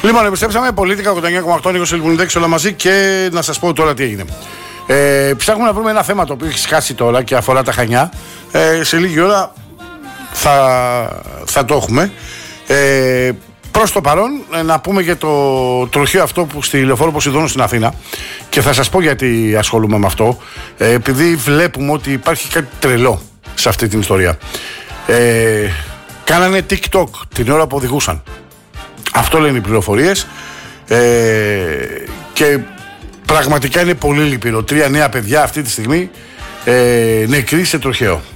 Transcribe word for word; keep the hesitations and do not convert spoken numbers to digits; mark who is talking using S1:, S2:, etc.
S1: Λοιπόν, επιστρέψαμε Πολίτικα ογδόντα εννιά κόμμα οκτώ, Νίκος Ελκουνιδέκης, όλα μαζί και να σας πω τώρα τι έγινε. Ε, ψάχνουμε να βρούμε ένα θέμα το οποίο έχει σκάσει τώρα και αφορά τα Χανιά. Ε, σε λίγη ώρα θα, θα το έχουμε. Ε, προς το παρόν, να πούμε για το τροχείο αυτό που στη Λεωφόρο Ποσειδώνου στην Αθήνα, και θα σας πω γιατί ασχολούμαι με αυτό. Ε, επειδή βλέπουμε ότι υπάρχει κάτι τρελό σε αυτή την ιστορία. Ε, κάνανε TikTok την ώρα που οδηγούσαν. Αυτό λένε οι πληροφορίες. Ε, και πραγματικά είναι πολύ λυπηρό. Τρία νέα παιδιά αυτή τη στιγμή ε, νεκροί σε τροχαίο.